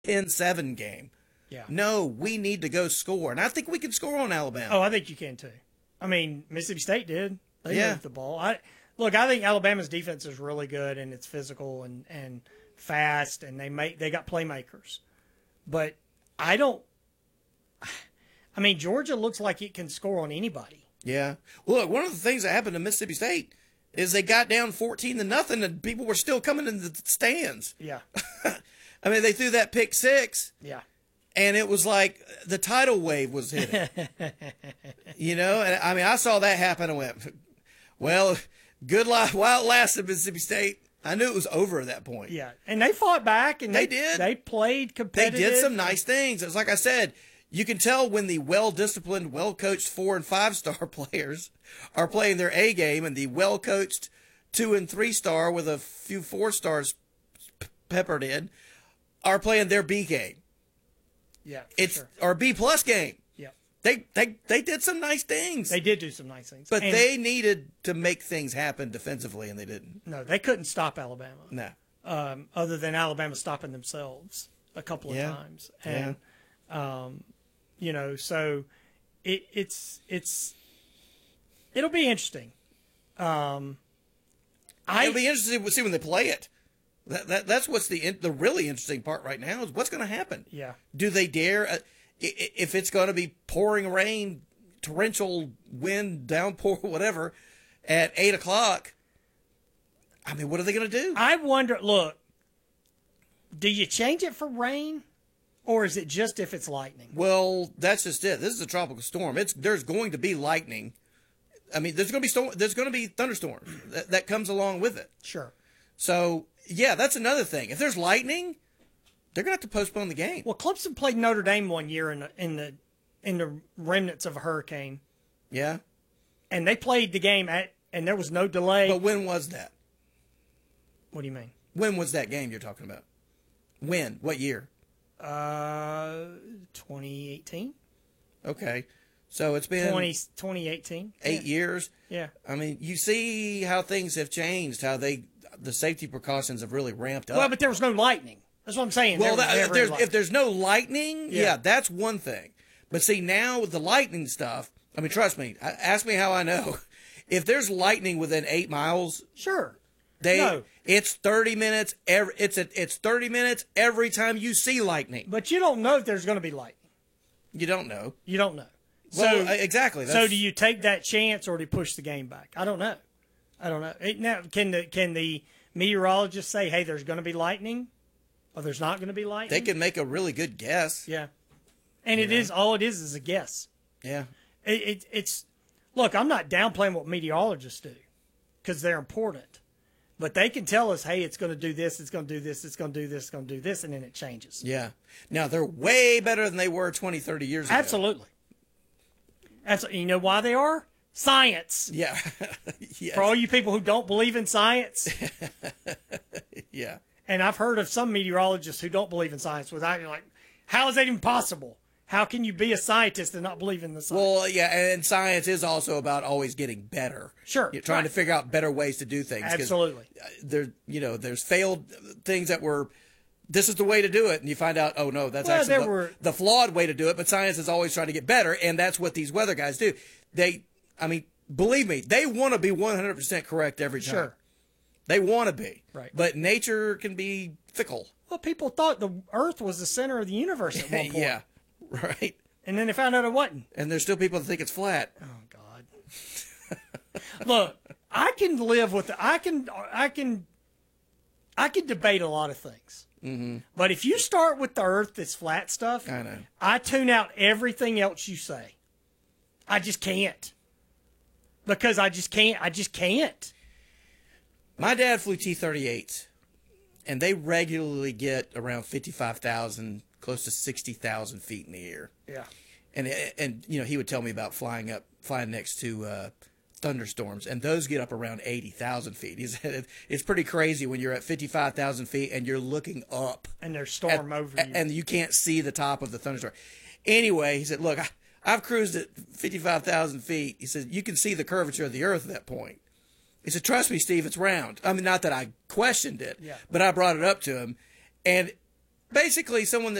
10-7 game. Yeah. No, we need to go score. And I think we can score on Alabama. Oh, I think you can too. I mean, Mississippi State did. They Yeah. moved the ball. I think Alabama's defense is really good and it's physical and fast and they got playmakers. But Georgia looks like it can score on anybody. Yeah. Well, look, one of the things that happened to Mississippi State is they got down 14-0 and people were still coming in the stands. Yeah. I mean, they threw that pick six. Yeah. And it was like the tidal wave was hitting. And I mean, I saw that happen and went, well, good luck while it lasted, Mississippi State. I knew it was over at that point. Yeah. And they fought back and they did. They played competitive. They did some nice things. It's like I said, you can tell when the well-disciplined, well-coached 4- and 5-star players are playing their A game and the well-coached 2- and 3-star with a few 4-stars peppered in are playing their B game. Yeah, it's our B+ game. Yeah, they did some nice things. They did do some nice things, but they needed to make things happen defensively, and they didn't. No, they couldn't stop Alabama. No, other than Alabama stopping themselves a couple of times, and so it'll be interesting. It'll be interesting to see when they play it. That's what's the really interesting part right now is what's going to happen. Yeah. Do they dare? If it's going to be pouring rain, torrential wind, downpour, whatever, at 8 o'clock, I mean, what are they going to do? I wonder. Look, do you change it for rain, or is it just if it's lightning? Well, that's just it. This is a tropical storm. There's going to be lightning. I mean, there's going to be thunderstorms that comes along with it. Sure. So. Yeah, that's another thing. If there's lightning, they're going to have to postpone the game. Well, Clemson played Notre Dame one year in the remnants of a hurricane. Yeah. And they played the game and there was no delay. But when was that? What do you mean? When was that game you're talking about? When? What year? 2018. Okay. So it's been 2018. 8 years. Yeah. I mean, you see how things have changed, how the safety precautions have really ramped up. Well, but there was no lightning. That's what I'm saying. Well, if there's no lightning, yeah, that's one thing. But see, now with the lightning stuff, I mean, trust me, ask me how I know. If there's lightning within 8 miles, sure. It's 30 minutes. It's 30 minutes every time you see lightning. But you don't know if there's going to be lightning. You don't know. You don't know. Well, exactly. So do you take that chance or do you push the game back? I don't know. Now, can the meteorologist say, hey, there's going to be lightning or there's not going to be lightning? They can make a really good guess. Yeah. And all it is a guess. Yeah. It's look, I'm not downplaying what meteorologists do because they're important. But they can tell us, hey, it's going to do this, it's going to do this, it's going to do this, it's going to do this, and then it changes. Yeah. Now, they're way better than they were 20, 30 years ago. Absolutely. You know why they are? Science. Yeah. Yes. For all you people who don't believe in science. Yeah. And I've heard of some meteorologists who don't believe in science without, you're like, how is that even possible? How can you be a scientist and not believe in the science? Well, yeah, and science is also about always getting better. Sure. You're trying to figure out better ways to do things. Absolutely. There's failed things that were, this is the way to do it, and you find out, oh no, that's actually the flawed way to do it, but science is always trying to get better, and that's what these weather guys do. Believe me, they want to be 100% correct every time. Sure. They want to be. Right. But nature can be fickle. Well, people thought the Earth was the center of the universe at one point. Yeah, right. And then they found out it wasn't. And there's still people that think it's flat. Oh, God. Look, I can live with I can debate a lot of things. Mm-hmm. But if you start with the Earth, this flat stuff, I know. I tune out everything else you say. I just can't. Because I just can't. My dad flew T-38s, and they regularly get around 55,000, close to 60,000 feet in the air. Yeah. And he would tell me about flying next to thunderstorms, and those get up around 80,000 feet. He said it's pretty crazy when you're at 55,000 feet and you're looking up. And there's storm over you. And you can't see the top of the thunderstorm. Anyway, he said, look, I've cruised at 55,000 feet. He said, you can see the curvature of the Earth at that point. He said, trust me, Steve, it's round. I mean, not that I questioned it, but I brought it up to him. And Basically, someone